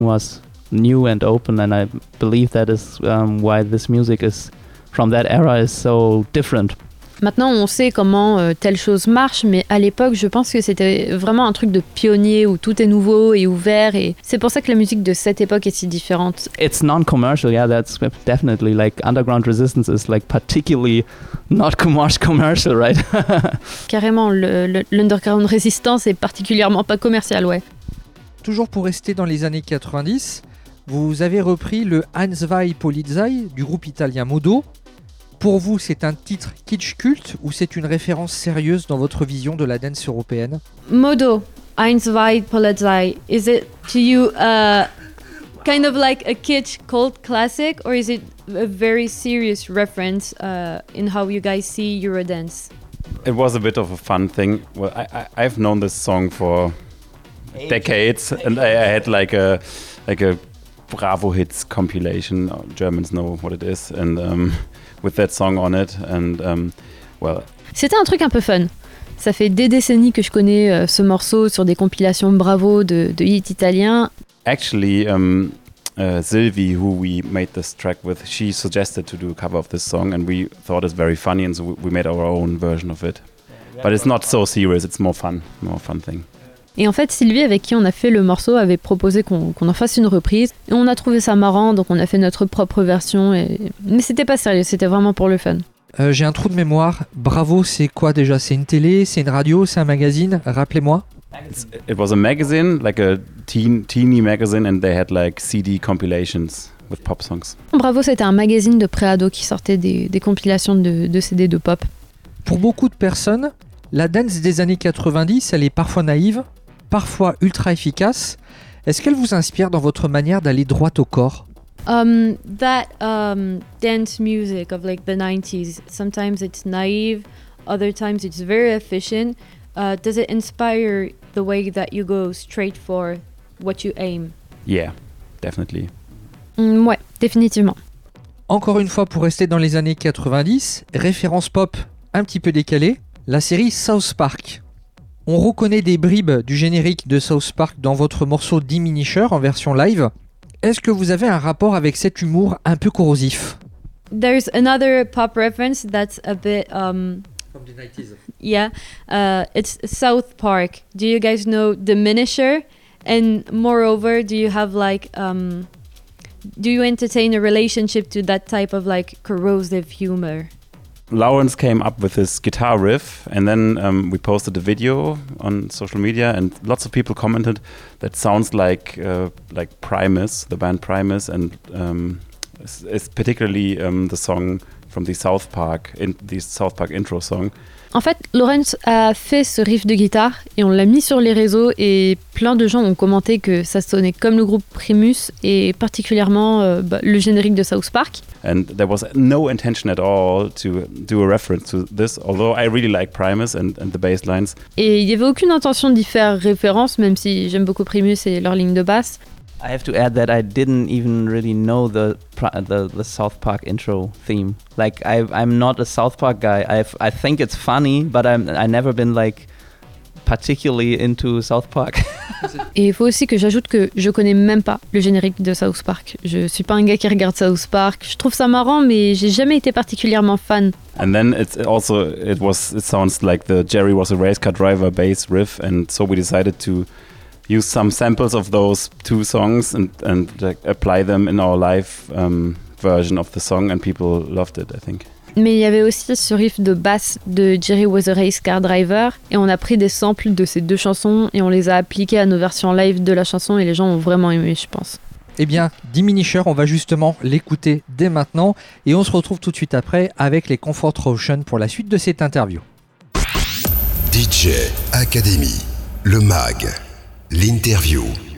was new and open, and I believe that is why this music is from that era is so different. Maintenant, on sait comment telle chose marche, mais à l'époque, je pense que c'était vraiment un truc de pionnier où tout est nouveau et ouvert, et c'est pour ça que la musique de cette époque est si différente. It's non-commercial, yeah, that's definitely, like, Underground Resistance is, like, particularly not commercial, right? Carrément, l'Underground Resistance est particulièrement pas commercial, ouais. Toujours pour rester dans les années 90, vous avez repris le Ein, zwei Polizei du groupe italien Modo. Pour vous, c'est un titre kitsch culte ou c'est une référence sérieuse dans votre vision de la dance européenne? Modo, Ein, zwei Polizei, is it to you kind of like a kitsch cult classic, or is it a very serious reference in how you guys see Eurodance? It was a bit of a fun thing. Well, I've known this song for decades, and I had like a Bravo Hits compilation. Germans know what it is, and with that song on it, and well. C'était un truc un peu fun. Ça fait des décennies que je connais ce morceau sur des compilations Bravo de hits italiens. Actually, Sylvie, who we made this track with, she suggested to do a cover of this song, and we thought it's very funny, and so we made our own version of it. But it's not so serious, it's more fun thing. Et en fait, Sylvie, avec qui on a fait le morceau, avait proposé qu'on en fasse une reprise. Et on a trouvé ça marrant, donc on a fait notre propre version. Mais c'était pas sérieux, c'était vraiment pour le fun. J'ai un trou de mémoire. Bravo, c'est quoi déjà? C'est une télé, c'est une radio, c'est un magazine? Rappelez-moi. It was a magazine, like a teeny magazine, and they had like CD compilations with pop songs. Bravo, c'était un magazine de pré-ado qui sortait des compilations de CD de pop. Pour beaucoup de personnes, la dance des années 90, elle est parfois naïve, parfois ultra efficace. Est-ce qu'elle vous inspire dans votre manière d'aller droit au corps? That dance music of like the 90s, sometimes it's naive, other times it's very efficient. Does it inspire the way that you go straight for what you aim? Yeah, definitely. Ouais, définitivement. Encore une fois, pour rester dans les années 90, référence pop un petit peu décalée, la série South Park. On reconnaît des bribes du générique de South Park dans votre morceau Diminisher en version live. Est-ce que vous avez un rapport avec cet humour un peu corrosif? There's another pop reference that's a bit From the 90s. yeah, it's South Park. Do you guys know Diminisher? And moreover, do you have like do you entertain a relationship to that type of like corrosive humor? Lawrence came up with this guitar riff, and then we posted a video on social media, and lots of people commented that sounds like Primus, the band Primus, and it's particularly the song from the South Park intro song. En fait, Lawrence a fait ce riff de guitare et on l'a mis sur les réseaux et plein de gens ont commenté que ça sonnait comme le groupe Primus et particulièrement le générique de South Park. And there was no intention at all to do a reference to this, although I really like Primus and the bass lines. Et il n'y avait aucune intention d'y faire référence, même si j'aime beaucoup Primus et leur ligne de basse. I have to add that I didn't even really know the South Park intro theme. Like I'm not a South Park guy. I think it's funny, but I never been like particularly into South Park. Et il faut aussi que j'ajoute que je connais même pas le générique de South Park. Je suis pas un gars qui regarde South Park. Je trouve ça marrant, mais j'ai jamais été particulièrement fan. And then it sounds like the Jerry Was a Race Car Driver bass riff, and so we decided to use some samples of those two songs and apply them in our live version of the song, and people loved it, I think. Mais il y avait aussi ce riff de basse de Jerry Was a Race Car Driver et on a pris des samples de ces deux chansons et on les a appliqués à nos versions live de la chanson et les gens ont vraiment aimé, je pense. Eh bien, Diminisher, on va justement l'écouter dès maintenant et on se retrouve tout de suite après avec les Comfort Ocean pour la suite de cette interview. DJ Academy, le MAG, l'interview.